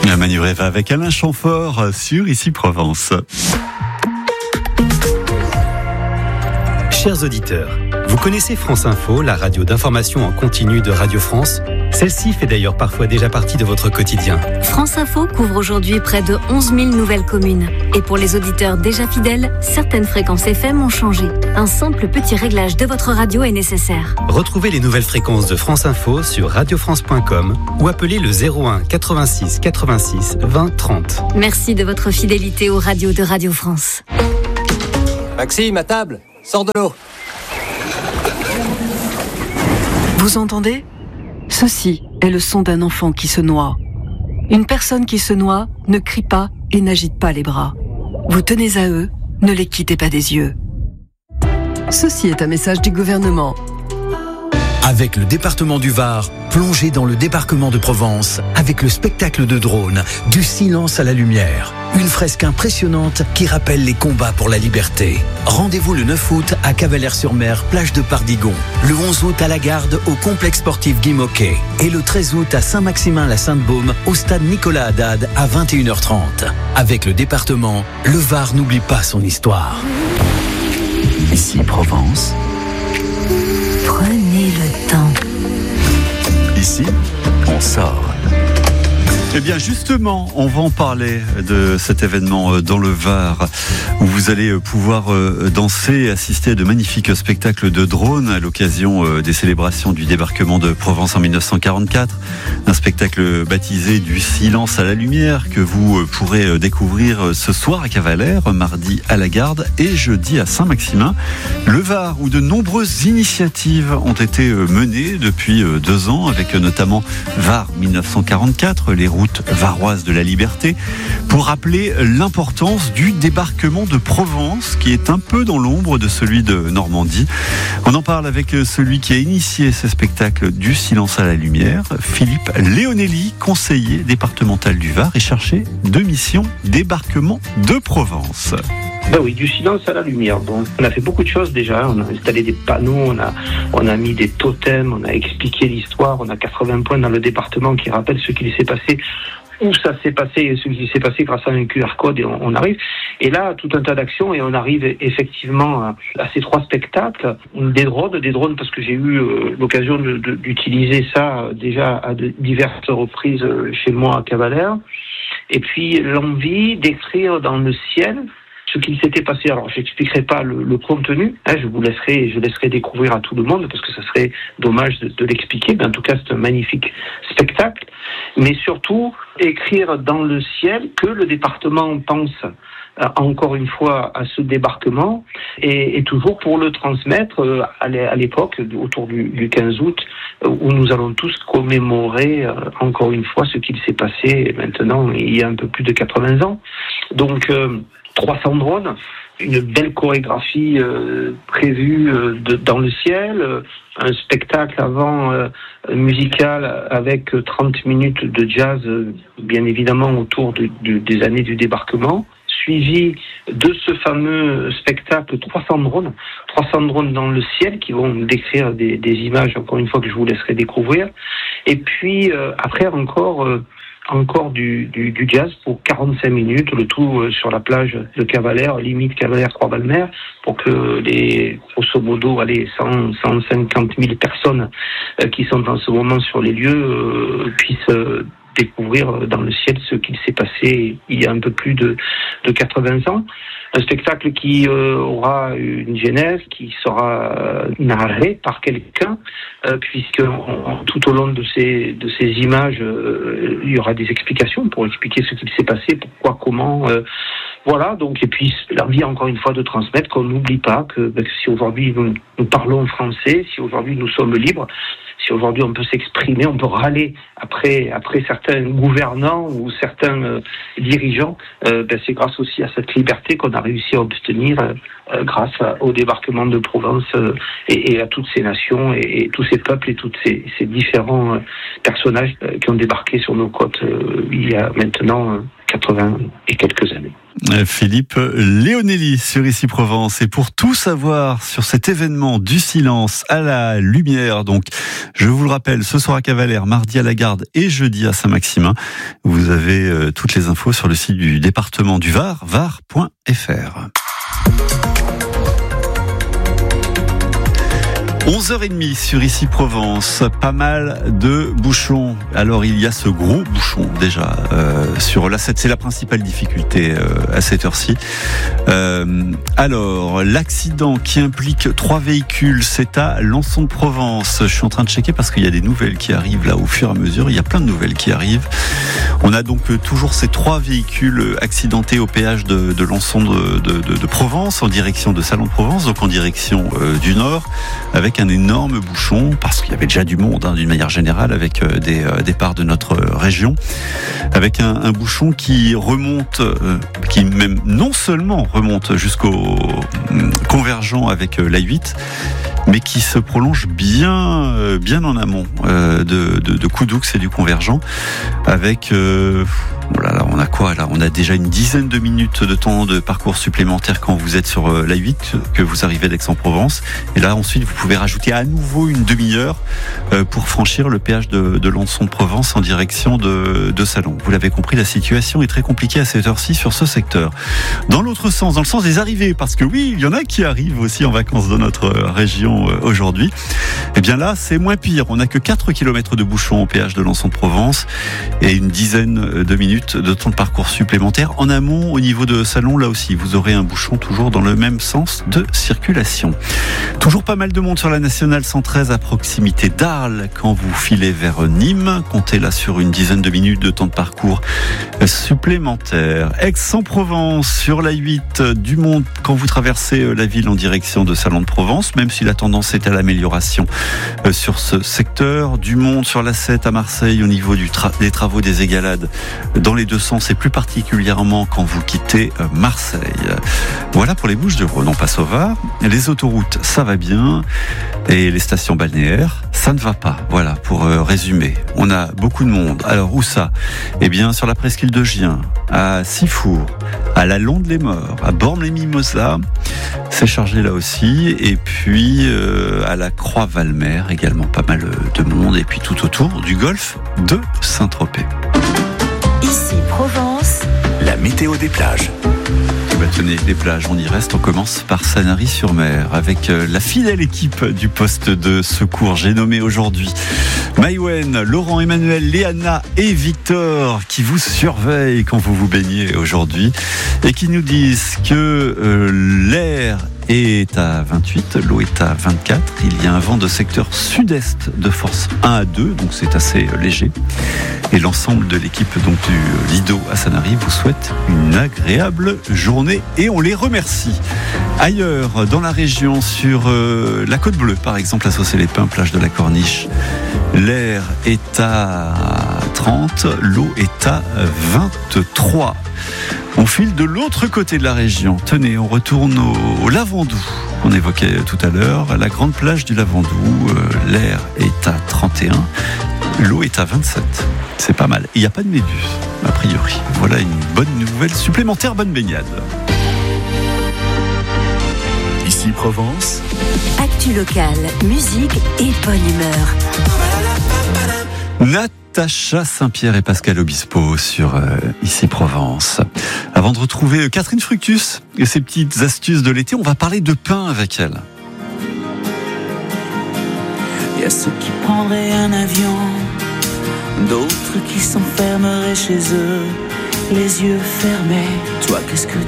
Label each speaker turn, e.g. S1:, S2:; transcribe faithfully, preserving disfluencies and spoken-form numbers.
S1: La Manivre va avec Alain Chamfort sur Ici Provence.
S2: Chers auditeurs, vous connaissez France Info, la radio d'information en continu de Radio France? Celle-ci fait d'ailleurs parfois déjà partie de votre quotidien.
S3: France Info couvre aujourd'hui près de onze mille nouvelles communes. Et pour les auditeurs déjà fidèles, certaines fréquences F M ont changé. Un simple petit réglage de votre radio est nécessaire.
S2: Retrouvez les nouvelles fréquences de France Info sur radio france point com ou appelez le zéro un quatre-vingt-six quatre-vingt-six vingt trente.
S3: Merci de votre fidélité aux radios de Radio France.
S4: Maxime, à table, sors de l'eau.
S5: Vous entendez ? Ceci est le son d'un enfant qui se noie. Une personne qui se noie ne crie pas et n'agite pas les bras. Vous tenez à eux, ne les quittez pas des yeux. Ceci est un message du gouvernement.
S6: Avec le département du Var, plongez dans le débarquement de Provence avec le spectacle de drone Du silence à la lumière. Une fresque impressionnante qui rappelle les combats pour la liberté. Rendez-vous le neuf août à Cavalère-sur-Mer, plage de Pardigon. Le onze août à la Garde, au complexe sportif Guy Moquet. Et le treize août à Saint-Maximin-la-Sainte-Baume, au stade Nicolas Haddad à vingt et une heures trente. Avec le département, le Var n'oublie pas son histoire. Ici Provence.
S3: Prenez le temps.
S1: Ici, on sort. Eh bien justement, on va en parler de cet événement dans le Var où vous allez pouvoir danser et assister à de magnifiques spectacles de drones à l'occasion des célébrations du débarquement de Provence en dix-neuf cent quarante-quatre. Un spectacle baptisé Du silence à la lumière que vous pourrez découvrir ce soir à Cavalère, mardi à la Garde et jeudi à Saint-Maximin. Le Var où de nombreuses initiatives ont été menées depuis deux ans avec notamment Var dix-neuf cent quarante-quatre, les routes varoises de la liberté, pour rappeler l'importance du débarquement de Provence qui est un peu dans l'ombre de celui de Normandie. On en parle avec celui qui a initié ce spectacle Du silence à la lumière, Philippe Léonelli, conseiller départemental du Var et chargé de mission débarquement de Provence.
S7: Ben oui, du silence à la lumière. Bon, on a fait beaucoup de choses déjà. On a installé des panneaux, on a, on a mis des totems, on a expliqué l'histoire. On a quatre-vingts points dans le département qui rappellent ce qui s'est passé, où ça s'est passé et ce qui s'est passé grâce à un Q R code et on, on arrive. Et là, tout un tas d'actions et on arrive effectivement à, à ces trois spectacles. Des drones, des drones parce que j'ai eu euh, l'occasion de, de, d'utiliser ça euh, déjà à de, diverses reprises euh, chez moi à Cavalère. Et puis l'envie d'écrire dans le ciel ce qu'il s'était passé. Alors, j'expliquerai pas le, le contenu, hein, je vous laisserai, je laisserai découvrir à tout le monde parce que ça serait dommage de, de l'expliquer. Mais en tout cas, c'est un magnifique spectacle. Mais surtout, écrire dans le ciel que le département pense euh, encore une fois à ce débarquement et, et toujours pour le transmettre euh, à l'époque, autour du, du quinze août, euh, où nous allons tous commémorer euh, encore une fois ce qu'il s'est passé maintenant il y a un peu plus de quatre-vingts ans. Donc, euh, trois cents drones, une belle chorégraphie euh, prévue euh, de, dans le ciel, euh, un spectacle avant euh, musical avec trente minutes de jazz, euh, bien évidemment autour de, de, des années du débarquement, suivi de ce fameux spectacle trois cents drones, trois cents drones dans le ciel qui vont décrire des, des images, encore une fois, que je vous laisserai découvrir. Et puis euh, après encore... Euh, encore du, du, du jazz pour quarante-cinq minutes, le tout euh, sur la plage de Cavalère, limite Cavalère-Trois-Balmer, pour que les, grosso modo, allez, cent, cent cinquante mille personnes euh, qui sont en ce moment sur les lieux euh, puissent euh, découvrir dans le ciel ce qu'il s'est passé il y a un peu plus de, de quatre-vingts ans. Un spectacle qui euh, aura une genèse, qui sera euh, narré par quelqu'un, euh, puisque on, tout au long de ces, de ces images, euh, il y aura des explications pour expliquer ce qu'il s'est passé, pourquoi, comment. Euh, voilà, donc, et puis l'envie encore une fois de transmettre qu'on n'oublie pas que, ben, si aujourd'hui nous, nous parlons français, si aujourd'hui nous sommes libres, si aujourd'hui on peut s'exprimer, on peut râler après après certains gouvernants ou certains euh, dirigeants, euh, ben c'est grâce aussi à cette liberté qu'on a réussi à obtenir euh, grâce à, au débarquement de Provence euh, et, et à toutes ces nations et, et tous ces peuples et tous ces, ces différents euh, personnages euh, qui ont débarqué sur nos côtes euh, il y a maintenant euh, quatre-vingts et quelques années.
S1: Philippe Léonelli sur Ici Provence. Et pour tout savoir sur cet événement du silence à la lumière, donc je vous le rappelle, ce soir à Cavalère, mardi à la Garde et jeudi à Saint-Maximin, vous avez euh, toutes les infos sur le site du département du Var, var point f r. onze heures trente sur Ici Provence, pas mal de bouchons. Alors il y a ce gros bouchon déjà euh, sur l'A sept, c'est la principale difficulté euh, à cette heure-ci. Euh, alors l'accident qui implique trois véhicules, c'est à Lançon-de-Provence. Je suis en train de checker parce qu'il y a des nouvelles qui arrivent là au fur et à mesure. Il y a plein de nouvelles qui arrivent. On a donc toujours ces trois véhicules accidentés au péage de, de Lançon de, de, de, de Provence en direction de Salon-de-Provence, donc en direction euh, du nord, avec un énorme bouchon, parce qu'il y avait déjà du monde hein, d'une manière générale avec euh, des euh, départs de notre euh, région, avec un, un bouchon qui remonte, euh, qui même non seulement remonte jusqu'au euh, convergent avec euh, l'A huit, mais qui se prolonge bien, euh, bien en amont euh, de, de, de Coudoux et du convergent, avec euh, voilà, on a quoi là? On a déjà une dizaine de minutes de temps de parcours supplémentaire quand vous êtes sur l'A huit, que vous arrivez d'Aix-en-Provence. Et là, ensuite, vous pouvez rajouter à nouveau une demi-heure pour franchir le péage de, de Lançon-de-Provence en direction de, de Salon. Vous l'avez compris, la situation est très compliquée à cette heure-ci sur ce secteur. Dans l'autre sens, dans le sens des arrivées, parce que oui, il y en a qui arrivent aussi en vacances dans notre région aujourd'hui. Et bien là, c'est moins pire. On n'a que quatre kilomètres de bouchons au péage de Lançon-de-Provence et une dizaine de minutes de temps de parcours supplémentaire. En amont, au niveau de Salon, là aussi, vous aurez un bouchon toujours dans le même sens de circulation. Toujours pas mal de monde sur la nationale cent treize à proximité d'Arles quand vous filez vers Nîmes. Comptez là sur une dizaine de minutes de temps de parcours supplémentaire. Aix-en-Provence sur l'A huit, du monde quand vous traversez la ville en direction de Salon-de-Provence, même si la tendance est à l'amélioration sur ce secteur. Du monde sur l'A sept à Marseille au niveau du tra- des travaux des égalades dans les deux sens et plus particulièrement quand vous quittez Marseille. Voilà pour les Bouches-du-Rhône. On passe au Var. Les autoroutes, ça va bien. Et les stations balnéaires, ça ne va pas. Voilà, pour euh, résumer. On a beaucoup de monde. Alors, où ça? Eh bien, sur la presqu'île de Gien, à Sifour, à la Londe-les-Morts, à Bormes-les-Mimosas. C'est chargé là aussi. Et puis, euh, à la Croix-Valmer, également pas mal de monde. Et puis, tout autour du golfe de Saint-Tropez.
S8: Ici Provence,
S6: la météo des plages.
S1: Bah tenez, les plages, on y reste. On commence par Sanary-sur-Mer avec la fidèle équipe du poste de secours. J'ai nommé aujourd'hui Maïwen, Laurent, Emmanuel, Léana et Victor qui vous surveillent quand vous vous baignez aujourd'hui et qui nous disent que euh, l'air est à vingt-huit, l'eau est à vingt-quatre. Il y a un vent de secteur sud-est de force un à deux, donc c'est assez léger. Et l'ensemble de l'équipe donc du Lido à Sanary vous souhaite une agréable journée et on les remercie. Ailleurs, dans la région, sur euh, la Côte Bleue, par exemple, à Saucé-les-Pins, plage de la Corniche, l'air est à trente, l'eau est à vingt-trois. On file de l'autre côté de la région. Tenez, on retourne au, au Lavandou, qu'on évoquait tout à l'heure, à la grande plage du Lavandou. Euh, l'air est à trente et un, l'eau est à vingt-sept. C'est pas mal. Il n'y a pas de méduse, a priori. Voilà une bonne nouvelle supplémentaire, bonne baignade.
S6: Ici Provence.
S8: actu locale, musique et bonne humeur.
S1: Natacha Saint-Pierre et Pascal Obispo sur euh, Ici Provence. Avant de retrouver Catherine Fructus et ses petites astuces de l'été, on va parler de pain avec elle.
S9: Il y a ceux qui prendraient un avion, d'autres qui s'enfermeraient chez eux, les yeux fermés. Toi, qu'est-ce que